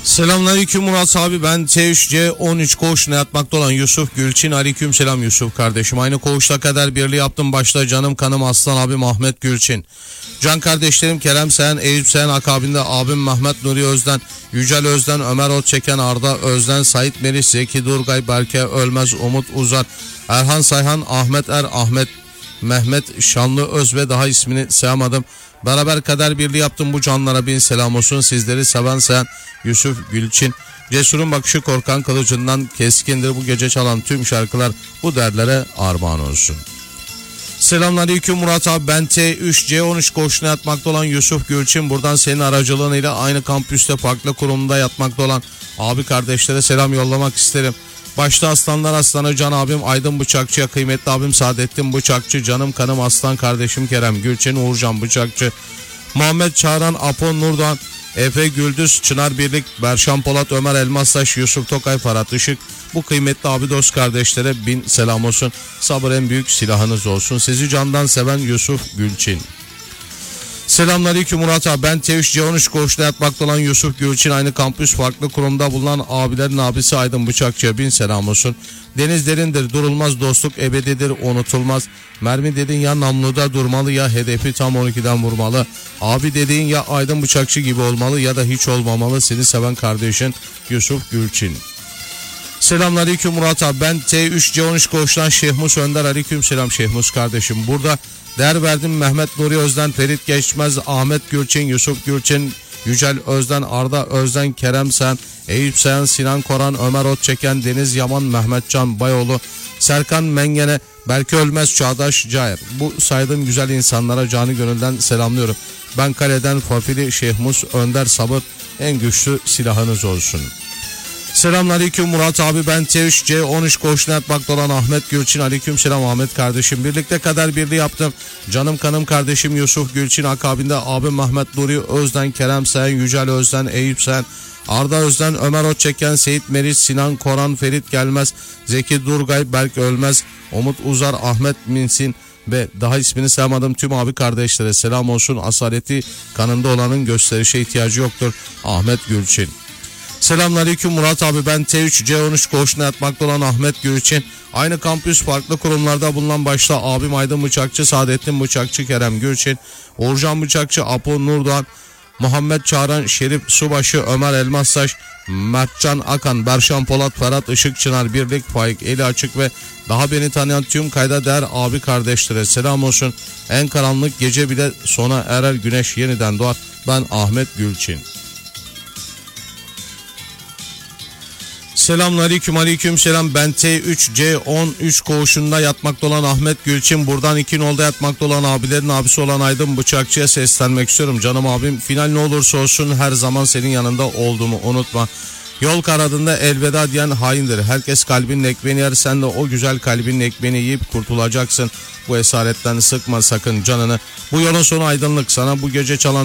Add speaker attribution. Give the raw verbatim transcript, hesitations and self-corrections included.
Speaker 1: Selamünaleyküm Murat abi, ben T üç C on üç koğuşuna yatmakta olan Yusuf Gülçin. Aleyküm selam Yusuf kardeşim. Aynı koğuşta kader birliği yaptım, başta canım kanım aslan abim Ahmet Gülçin. Can kardeşlerim Kerem Sen, Eyüp Sen, akabinde abim Mehmet Nuri Özden, Yücel Özden, Ömer Otçeken, Arda Özden, Sait Meriç, Zeki Durgay, Berke Ölmez, Umut Uzar, Erhan Sayhan, Ahmet Er, Ahmet Mehmet Şanlı Öz ve daha ismini sayamadım. Beraber kader birliği yaptım, bu canlara bin selam olsun. Sizleri seven sen Yusuf Gülçin. Cesurun bakışı korkan kılıcından keskindir. Bu gece çalan tüm şarkılar bu derlere armağan olsun. Selamünaleyküm Murat abi, ben T üç C on üç koğuşuna yatmakta olan Yusuf Gülçin. Buradan senin aracılığıyla aynı kampüste farklı kurumda yatmakta olan abi kardeşlere selam yollamak isterim. Başta aslanlar aslanı can abim Aydın Bıçakçı'ya, kıymetli abim Saadettin Bıçakçı, canım kanım aslan kardeşim Kerem Gülçin, Uğurcan Bıçakçı, Muhammed Çağran, Apo Nurdan, Efe Güldüz, Çınar Birlik, Berşan Polat, Ömer Elmastaş, Yusuf Tokay, Ferhat Işık. Bu kıymetli abi dost kardeşlere bin selam olsun. Sabır en büyük silahınız olsun. Sizi candan seven Yusuf Gülçin. Selamünaleyküm Murat abi, ben T üç C on üç koğuşta yatmakta olan Yusuf Gülçin. Aynı kampüs farklı kurumda bulunan abilerin abisi Aydın Bıçakçı'ya bin selam olsun. Deniz derindir, durulmaz, dostluk ebedidir, unutulmaz. Mermi dedin ya namluda durmalı, ya hedefi tam on ikiden vurmalı. Abi dediğin ya Aydın Bıçakçı gibi olmalı ya da hiç olmamalı. Seni seven kardeşin Yusuf Gülçin. Selamünaleyküm Murat abi, ben T üç C on üç koğuştan Şehmus Önder. Aleyküm selam Şehmus kardeşim. Burada değer verdim Mehmet Nuri Özden, Ferit Geçmez, Ahmet Gülçin, Yusuf Gülçin, Yücel Özden, Arda Özden, Kerem Sen, Eyüp Sen, Sinan Koran, Ömer Otçeken, Deniz Yaman, Mehmetcan Bayoğlu, Serkan Mengene, Berke Ölmez, Çağdaş Cair. Bu saydığım güzel insanlara canı gönülden selamlıyorum. Ben kaleden Fafili Şehmus Önder, sabır en güçlü silahınız olsun. Selamünaleyküm Murat abi, ben T üç C on üç koğuşuna yatmakta olan Ahmet Gülçin. Aleyküm selam Ahmet kardeşim. Birlikte kader birliği yaptım. Canım kanım kardeşim Yusuf Gülçin, akabinde abim Mehmet Nuri Özden, Kerem Sen, Yücel Özden, Eyüp Sen, Arda Özden, Ömer Otçeken, Seyit Meriç, Sinan Koran, Ferit Gelmez, Zeki Durgay, Berk Ölmez, Umut Uzar, Ahmet Minsin ve daha ismini saymadım tüm abi kardeşlere selam olsun. Asaleti kanında olanın gösterişe ihtiyacı yoktur. Ahmet Gülçin. Selamünaleyküm Murat abi, ben T üç C on üç koğuşuna yatmakta olan Ahmet Gülçin. Aynı kampüs farklı kurumlarda bulunan başta abim Aydın Bıçakçı, Saadettin Bıçakçı, Kerem Gülçin, Uğurcan Bıçakçı, Apo Nurdan, Muhammed Çağran, Şerif Subaşı, Ömer Elmastaş, Mertcan Akan, Berşan Polat, Ferhat Işık, Çınar Birlik, Faik Eli Açık ve daha beni tanıyan tüm kayda değer abi kardeşlere selam olsun. En karanlık gece bile sona erer, güneş yeniden doğar. Ben Ahmet Gülçin. Selamünaleyküm aleyküm selam, ben T üç C on üç koğuşunda yatmakta olan Ahmet Gülçin. Buradan iki nolda yatmakta olan abilerin abisi olan Aydın Bıçakçı'ya seslenmek istiyorum. Canım abim, final ne olursa olsun her zaman senin yanında olduğumu unutma. Yol karadında elveda diyen haindir. Herkes kalbinin ekmeğini yer, sen de o güzel kalbinin ekmeğini yiyip kurtulacaksın. Bu esaretten sıkma sakın canını. Bu yolun sonu aydınlık, sana bu gece çalan